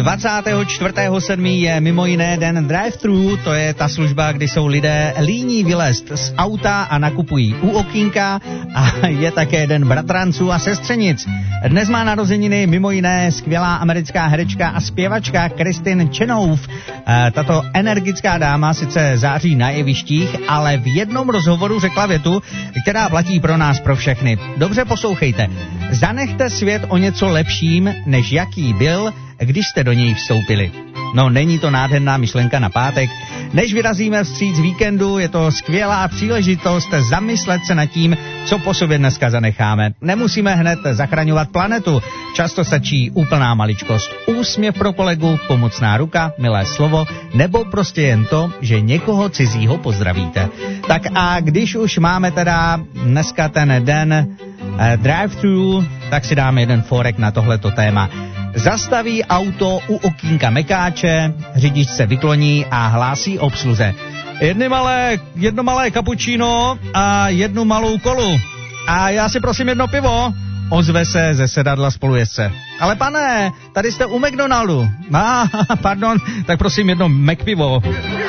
24.7. je mimo jiné den drive-thru, to je ta služba, kdy jsou lidé líní vylézt z auta a nakupují u okýnka, a je také den bratranců a sestřenic. Dnes má narozeniny mimo jiné skvělá americká herečka a zpěvačka Kristin Chenoweth. Tato energická dáma sice září na jevištích, ale v jednom rozhovoru řekla větu, která platí pro nás, pro všechny. Dobře poslouchejte. Zanechte svět o něco lepším, než jaký byl, když jste do něj vstoupili. No, není to nádherná myšlenka na pátek? Než vyrazíme vstříc víkendu, je to skvělá příležitost zamyslet se nad tím, co po sobě dneska zanecháme. Nemusíme hned zachraňovat planetu. Často stačí úplná maličkost. Úsměv pro kolegu, pomocná ruka, milé slovo, nebo prostě jen to, že někoho cizího pozdravíte. Tak a když už máme teda dneska ten den drive-thru, tak si dáme jeden forek na tohleto téma. Zastaví auto u okýnka mekáče, řidič se vykloní a hlásí obsluze. Jedno malé cappuccino a jednu malou kolu. A já si prosím jedno pivo. Ozve se ze sedadla spolujezdce. Ale pane, tady jste u McDonaldu. Pardon, tak prosím jedno McPivo.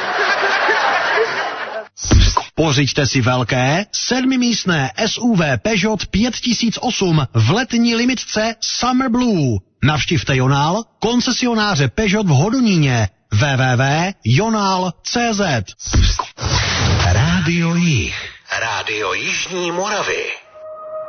Pořiďte si velké 7místné SUV Peugeot 5008 v letní limitce Summer Blue. Navštivte Jonál, koncesionáře Peugeot v Hodoníně. www.jonal.cz. Rádio Jih. Rádio Jižní Moravy.